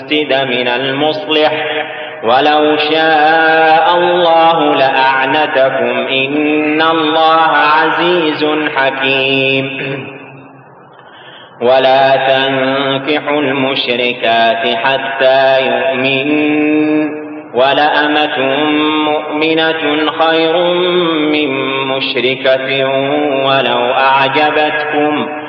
من المصلح ولو شاء الله لأعنتكم إن الله عزيز حكيم. ولا تنكحوا المشركات حتى يؤمنوا ولأمة مؤمنة خير من مشركة ولو أعجبتكم